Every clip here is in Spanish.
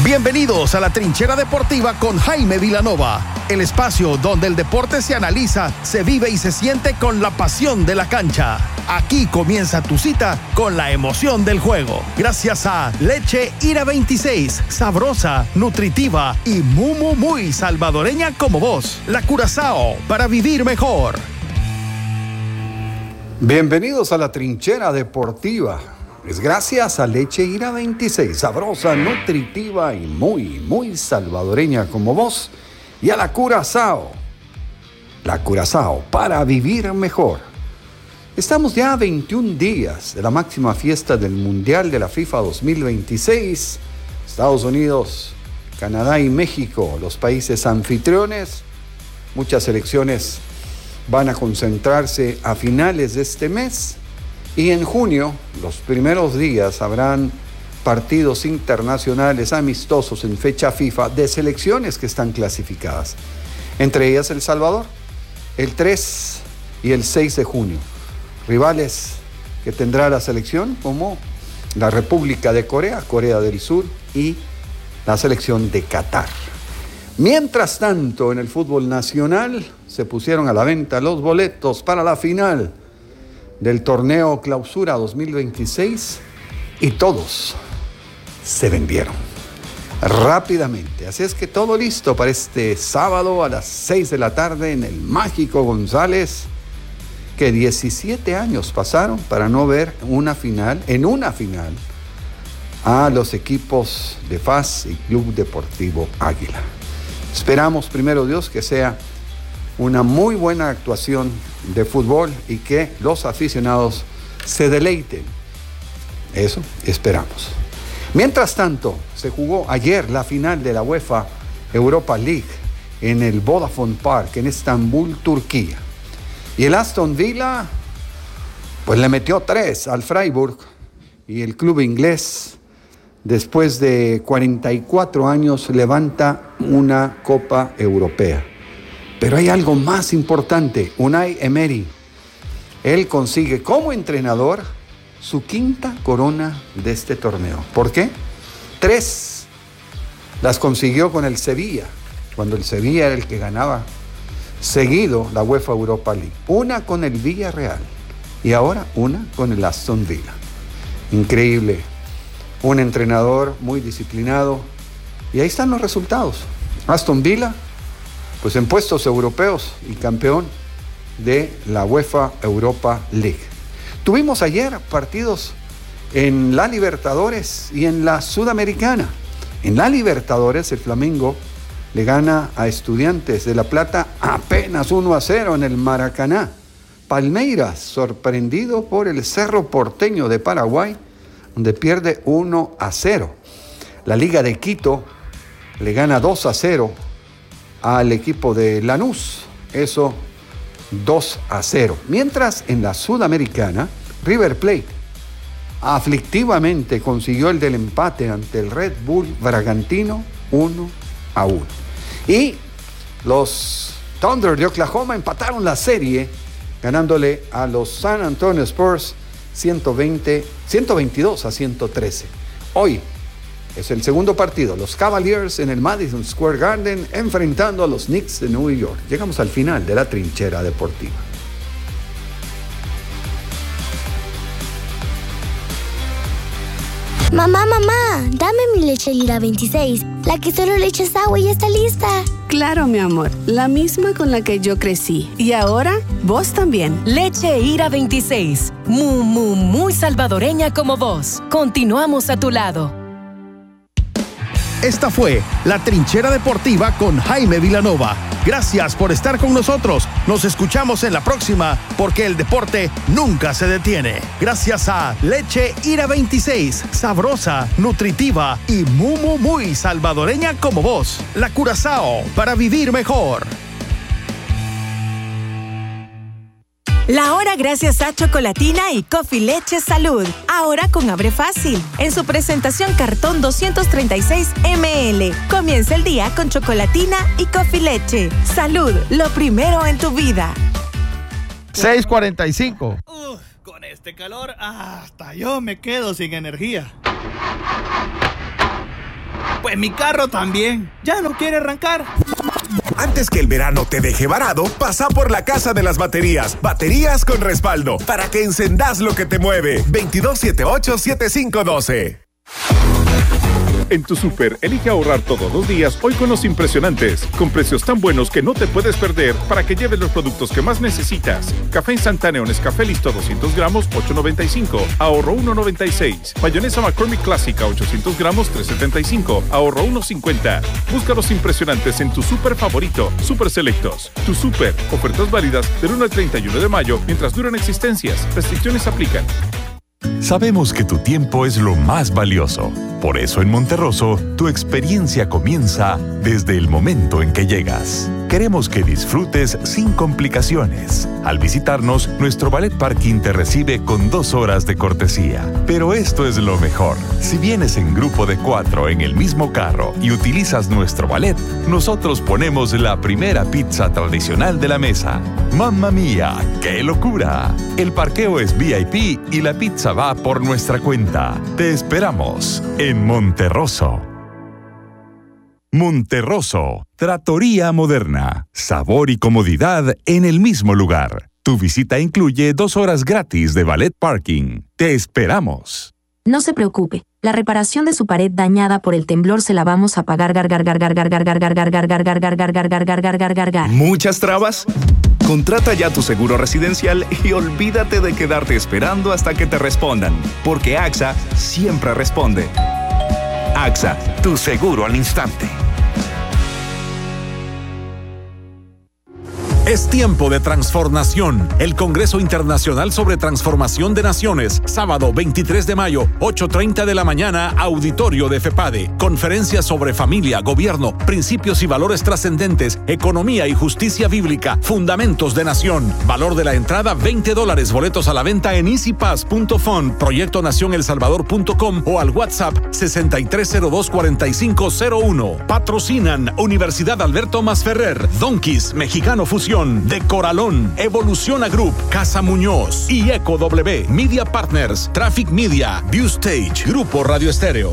Bienvenidos a la Trinchera Deportiva con Jaime Vilanova, el espacio donde el deporte se analiza, se vive y se siente con la pasión de la cancha. Aquí comienza tu cita con la emoción del juego. Gracias a Leche Ira 26, sabrosa, nutritiva y muy salvadoreña como vos. La Curazao, para vivir mejor. Bienvenidos a la Trinchera Deportiva. Es gracias a Leche Ira 26, sabrosa, nutritiva y muy salvadoreña como vos. Y a la Curazao. La Curazao, para vivir mejor. Estamos ya a 21 días de la máxima fiesta del Mundial de la FIFA 2026. Estados Unidos, Canadá y México, los países anfitriones. Muchas selecciones van a concentrarse a finales de este mes. Y en junio, los primeros días, habrán partidos internacionales amistosos en fecha FIFA de selecciones que están clasificadas. Entre ellas El Salvador, el 3 y el 6 de junio. Rivales que tendrá la selección como la República de Corea, Corea del Sur y la selección de Qatar. Mientras tanto, en el fútbol nacional se pusieron a la venta los boletos para la final del torneo Clausura 2026 y todos se vendieron rápidamente. Así es que todo listo para este sábado a las 6 de la tarde en el Mágico González, que 17 años pasaron para no ver una final a los equipos de FAS y Club Deportivo Águila. Esperamos, primero Dios, que sea una muy buena actuación de fútbol y que los aficionados se deleiten. Eso esperamos. Mientras tanto, se jugó ayer la final de la UEFA Europa League en el Vodafone Park en Estambul, Turquía. Y el Aston Villa pues le metió 3 al Freiburg, y el club inglés, después de 44 años, levanta una Copa Europea. Pero hay algo más importante. Unai Emery, él consigue como entrenador su 5ª corona de este torneo. ¿Por qué? 3 las consiguió con el Sevilla, cuando el Sevilla era el que ganaba seguido la UEFA Europa League. 1 con el Villarreal y ahora 1 con el Aston Villa. Increíble. Un entrenador muy disciplinado, y ahí están los resultados. Aston Villa pues en puestos europeos y campeón de la UEFA Europa League. Tuvimos ayer partidos en la Libertadores y en la Sudamericana. En la Libertadores, el Flamengo le gana a Estudiantes de La Plata apenas 1-0 en el Maracaná. Palmeiras, sorprendido por el Cerro Porteño de Paraguay, donde pierde 1-0. La Liga de Quito le gana 2-0 al equipo de Lanús, eso 2-0. Mientras en la Sudamericana, River Plate aflictivamente consiguió el del empate ante el Red Bull Bragantino 1-1. Y los Thunder de Oklahoma empataron la serie, ganándole a los San Antonio Spurs 122-113. Hoy es el segundo partido, los Cavaliers en el Madison Square Garden enfrentando a los Knicks de New York. Llegamos al final de la Trinchera Deportiva. Mamá, dame mi Leche Ira 26, la que solo le echas agua y ya está lista. Claro, mi amor, la misma con la que yo crecí. Y ahora, vos también. Leche Ira 26, muy salvadoreña como vos. Continuamos a tu lado. Esta fue la Trinchera Deportiva con Jaime Vilanova. Gracias por estar con nosotros. Nos escuchamos en la próxima, porque el deporte nunca se detiene. Gracias a Leche Ira 26, sabrosa, nutritiva y muy salvadoreña como vos. La Curazao, para vivir mejor. La hora gracias a Chocolatina y Coffee Leche Salud. Ahora con Abre Fácil. En su presentación cartón 236 ml. Comienza el día con Chocolatina y Coffee Leche. Salud, lo primero en tu vida. 6:45. Con este calor, hasta yo me quedo sin energía. Pues mi carro también. Ya no quiere arrancar. Antes que el verano te deje varado, pasa por la Casa de las Baterías. Baterías con respaldo, para que encendas lo que te mueve. 2278-7512. En tu súper, elige ahorrar todos los días hoy con los impresionantes, con precios tan buenos que no te puedes perder para que lleves los productos que más necesitas. Café instantáneo Nescafé Listo 200 gramos, $8.95, ahorro $1.96. Mayonesa McCormick Clásica 800 gramos, $3.75, ahorro $1.50. Busca los impresionantes en tu súper favorito, Súper Selectos. Tu súper, ofertas válidas del 1 al 31 de mayo mientras duran existencias. Restricciones aplican. Sabemos que tu tiempo es lo más valioso. Por eso en Monterroso, tu experiencia comienza desde el momento en que llegas. Queremos que disfrutes sin complicaciones. Al visitarnos, nuestro Ballet Parking te recibe con 2 horas de cortesía. Pero esto es lo mejor. Si vienes en grupo de 4 en el mismo carro y utilizas nuestro ballet, nosotros ponemos la primera pizza tradicional de la mesa. ¡Mamma mía! ¡Qué locura! El parqueo es VIP y la pizza va por nuestra cuenta. Te esperamos en Monterroso. Monterroso, Trattoria Moderna. Sabor y comodidad en el mismo lugar. Tu visita incluye 2 horas gratis de Ballet Parking. Te esperamos. No se preocupe, la reparación de su pared dañada por el temblor se la vamos a pagar. ¿Muchas trabas? Contrata ya tu seguro residencial y olvídate de quedarte esperando hasta que te respondan, porque AXA siempre responde. AXA, tu seguro al instante. Es tiempo de transformación. El Congreso Internacional sobre Transformación de Naciones, sábado 23 de mayo, 8:30 de la mañana, auditorio de FEPADE. Conferencia sobre familia, gobierno, principios y valores trascendentes, economía y justicia bíblica, fundamentos de nación. Valor de la entrada $20. Boletos a la venta en easypass.fund, proyectonacionelsalvador.com o al WhatsApp 6302-4501. Patrocinan Universidad Alberto Masferrer, Donkeys, Mexicano Fusión, De Coralón, Evoluciona Group, Casa Muñoz y Eco W, Media Partners, Traffic Media, View Stage, Grupo Radio Estéreo.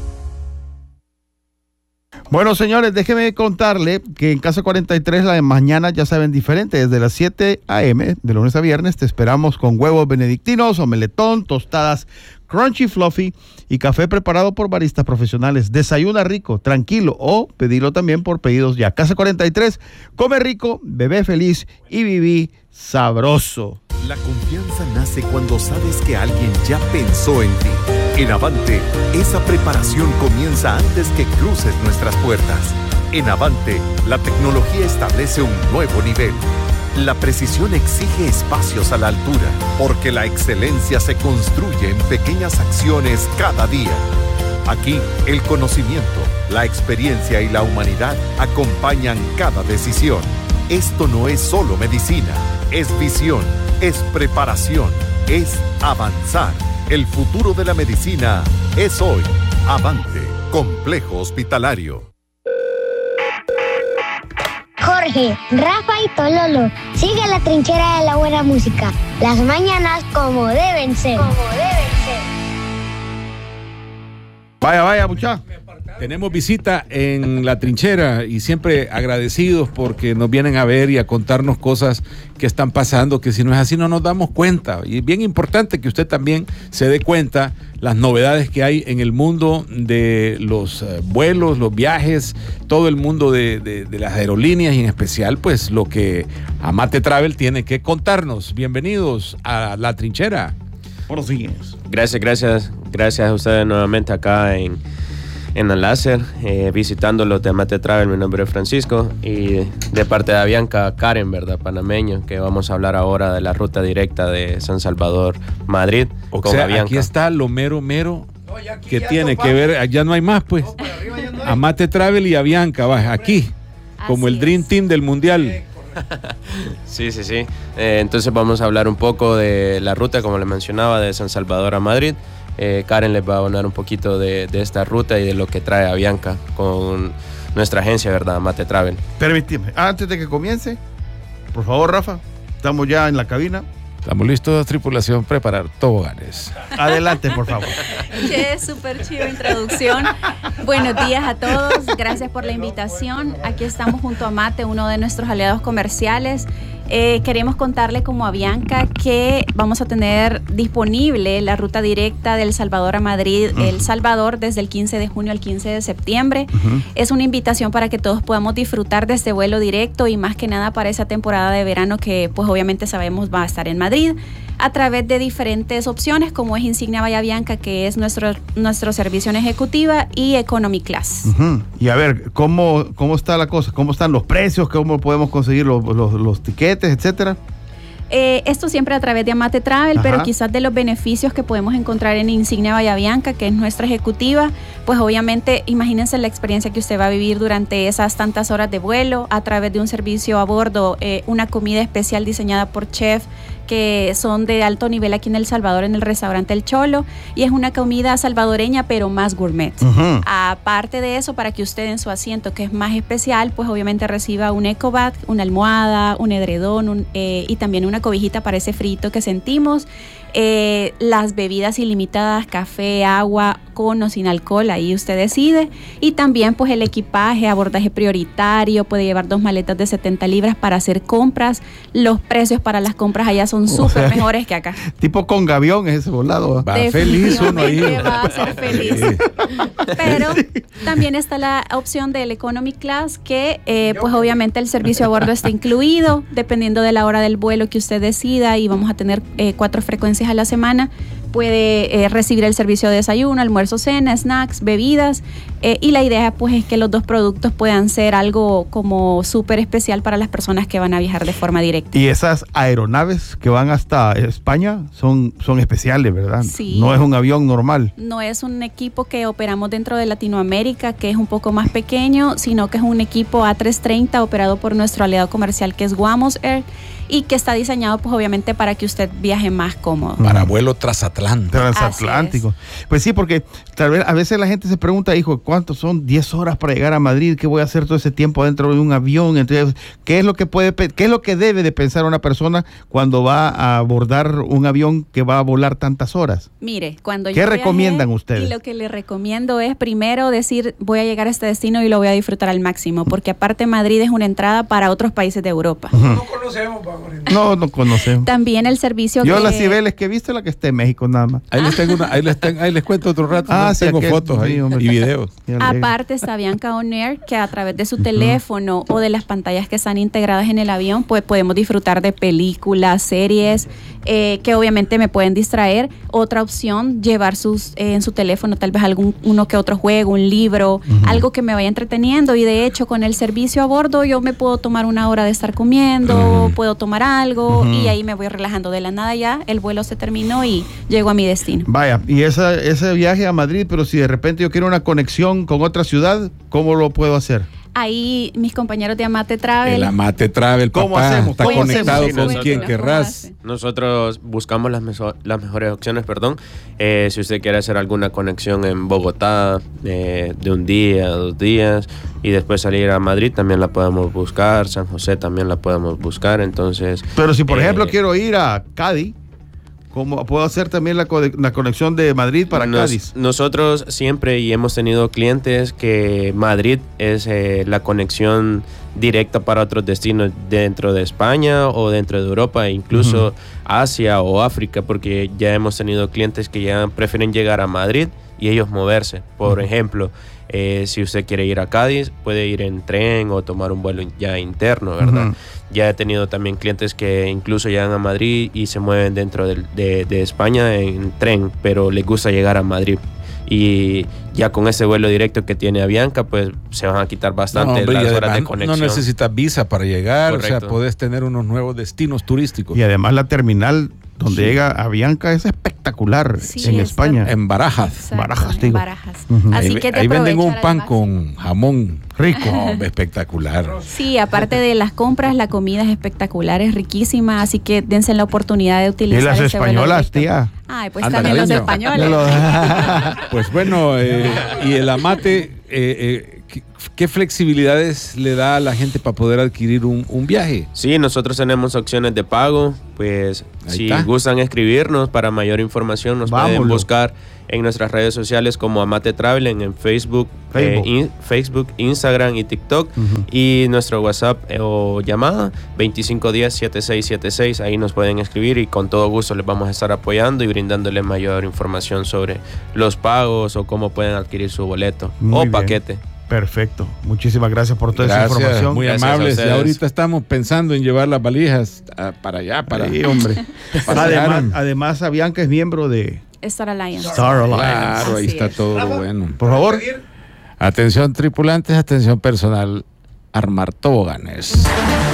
Bueno, señores, déjenme contarle que en Casa 43 las mañanas ya saben diferente. Desde las 7 a.m. de lunes a viernes te esperamos con huevos benedictinos, omeletón, tostadas crunchy fluffy y café preparado por baristas profesionales. Desayuna rico, tranquilo o pedilo también por pedidos ya. Casa 43, come rico, bebé feliz y viví sabroso. La confianza nace cuando sabes que alguien ya pensó en ti. En Avante, esa preparación comienza antes que cruces nuestras puertas. En Avante, la tecnología establece un nuevo nivel. La precisión exige espacios a la altura, porque la excelencia se construye en pequeñas acciones cada día. Aquí, el conocimiento, la experiencia y la humanidad acompañan cada decisión. Esto no es solo medicina, es visión, es preparación, es avanzar. El futuro de la medicina es hoy. Avante, Complejo Hospitalario. Jorge, Rafa y Tololo, sigue la trinchera de la buena música. Las mañanas como deben ser. Vaya, muchachos. Tenemos visita en la trinchera y siempre agradecidos porque nos vienen a ver y a contarnos cosas que están pasando, que si no es así no nos damos cuenta. Y es bien importante que usted también se dé cuenta las novedades que hay en el mundo de los vuelos, los viajes, todo el mundo de las aerolíneas y en especial pues lo que Amate Travel tiene que contarnos. Bienvenidos a la trinchera. Buenos días. Gracias a ustedes nuevamente acá en el láser, visitando los de Amate Travel. Mi nombre es Francisco y de parte de Avianca, Karen, ¿verdad? Panameño, que vamos a hablar ahora de la ruta directa de San Salvador, Madrid. O sea, Avianca. Aquí está lo mero que tiene que ver, ya no hay más pues. Amate Travel y Avianca, va, aquí, como el Dream Team del Mundial. Sí. Entonces vamos a hablar un poco de la ruta, como le mencionaba, de San Salvador a Madrid. Karen les va a hablar un poquito de esta ruta y de lo que trae Avianca con nuestra agencia, ¿verdad? Amate Travel. Permíteme, antes de que comience, por favor, Rafa, estamos ya en la cabina. Estamos listos, tripulación, preparar toboganes. Adelante, por favor. Qué súper chiva introducción. Buenos días a todos, gracias por la invitación. Aquí estamos junto a Mate, uno de nuestros aliados comerciales. Queremos contarle como a Bianca que vamos a tener disponible la ruta directa de El Salvador a Madrid, El Salvador, desde el 15 de junio al 15 de septiembre. Es una invitación para que todos podamos disfrutar de este vuelo directo y más que nada para esa temporada de verano que pues obviamente sabemos va a estar en Madrid, a través de diferentes opciones como es Insignia Bahía Bianca, que es nuestro servicio en ejecutiva, y Economy Class. Y a ver, ¿cómo está la cosa? ¿Cómo están los precios? ¿Cómo podemos conseguir los tiquetes, etcétera? Esto siempre a través de Amate Travel, pero quizás de los beneficios que podemos encontrar en Insignia Bahía Bianca, que es nuestra ejecutiva, pues obviamente imagínense la experiencia que usted va a vivir durante esas tantas horas de vuelo, a través de un servicio a bordo, una comida especial diseñada por chef, que son de alto nivel aquí en El Salvador, en el restaurante El Cholo, y es una comida salvadoreña pero más gourmet. Aparte de eso, para que usted en su asiento, que es más especial, pues obviamente reciba un EcoBag, una almohada, un edredón y también una cobijita para ese frito que sentimos. Las bebidas ilimitadas, café, agua, con o sin alcohol, ahí usted decide. Y también pues el equipaje, abordaje prioritario, puede llevar 2 maletas de 70 libras para hacer compras. Los precios para las compras allá son súper mejores que acá. Tipo con gavión es ese volado. Va feliz uno ahí. Va a ser feliz. Pero también está la opción del Economy Class, que pues obviamente el servicio a bordo está incluido, dependiendo de la hora del vuelo que usted decida, y vamos a tener 4 frecuencias a la semana. Puede recibir el servicio de desayuno, almuerzo, cena, snacks, bebidas, y la idea pues es que los 2 productos puedan ser algo como súper especial para las personas que van a viajar de forma directa. Y esas aeronaves que van hasta España son especiales, ¿verdad? Sí. No es un avión normal. No es un equipo que operamos dentro de Latinoamérica, que es un poco más pequeño, sino que es un equipo A330 operado por nuestro aliado comercial, que es Guamos Air, y que está diseñado pues obviamente para que usted viaje más cómodo. Para vuelo transatlántico. Pues sí, porque tal vez a veces la gente se pregunta, hijo, ¿cuántos son 10 horas para llegar a Madrid? ¿Qué voy a hacer todo ese tiempo dentro de un avión? Entonces, ¿qué es lo que debe de pensar una persona cuando va a abordar un avión que va a volar tantas horas? Mire, cuando ¿Qué recomiendan ustedes? Y lo que le recomiendo es primero decir, voy a llegar a este destino y lo voy a disfrutar al máximo, porque aparte Madrid es una entrada para otros países de Europa. No conocemos, No conocemos. También el servicio Yo las Cibeles que he visto es la que está en México nada más. Ahí les cuento otro rato. Tengo fotos ahí y videos. Aparte está Bianca On Air, que a través de su teléfono o de las pantallas que están integradas en el avión, pues podemos disfrutar de películas, series, que obviamente me pueden distraer. Otra opción, llevar en su teléfono tal vez uno que otro juego, un libro, algo que me vaya entreteniendo. Y de hecho, con el servicio a bordo, yo me puedo tomar una hora de estar comiendo, puedo tomar algo, y ahí me voy relajando. De la nada ya el vuelo se terminó y llego a mi destino. Vaya, y ese viaje a Madrid, pero si de repente yo quiero una conexión con otra ciudad, ¿cmo lo puedo hacer? Ahí mis compañeros de Amate Travel. El Amate Travel, ¿cómo papá, hacemos? Está ¿Cómo conectado hacemos? con quien querrás. Nosotros buscamos las mejores opciones, si usted quiere hacer alguna conexión en Bogotá de un día, 2 días, y después salir a Madrid, también la podemos buscar. San José también la podemos buscar, entonces... Pero si por ejemplo quiero ir a Cádiz, ¿cómo puedo hacer también la conexión de Madrid para Cádiz? Nosotros siempre y hemos tenido clientes que Madrid es la conexión directa para otros destinos dentro de España o dentro de Europa, incluso Asia o África, porque ya hemos tenido clientes que ya prefieren llegar a Madrid y ellos moverse. Por ejemplo, si usted quiere ir a Cádiz, puede ir en tren o tomar un vuelo ya interno, ¿verdad? Ya he tenido también clientes que incluso llegan a Madrid y se mueven dentro de España en tren, pero les gusta llegar a Madrid. Y ya con ese vuelo directo que tiene Avianca, pues se van a quitar bastante las horas de conexión. No necesitas visa para llegar. Correcto. O sea, podés tener unos nuevos destinos turísticos. Y además la terminal donde llega Avianca es espectacular en España. En Barajas. Exacto, Barajas, digo. Barajas. Así que ahí venden un pan con jamón rico. Espectacular. Sí, aparte de las compras, la comida es espectacular, es riquísima, así que dense la oportunidad de utilizar. Y las españolas, tía. Ay, pues también los españoles. Pues bueno, y el Amate, ¿qué flexibilidades le da a la gente para poder adquirir un viaje? Sí, nosotros tenemos opciones de pago, pues si gustan escribirnos para mayor información nos pueden buscar en nuestras redes sociales como Amate Travel en Facebook, Instagram y TikTok, y nuestro WhatsApp o llamada 2510-7676. Ahí nos pueden escribir y con todo gusto les vamos a estar apoyando y brindándoles mayor información sobre los pagos o cómo pueden adquirir su boleto o paquete. Perfecto. Muchísimas gracias por toda esa información. Muy amables. Y ahorita estamos pensando en llevar las valijas para allá. Sí, hombre. Además, Avianca es miembro de Star Alliance. Claro, ahí está todo lo bueno. Por favor. Atención tripulantes, atención personal. Armar toboganes.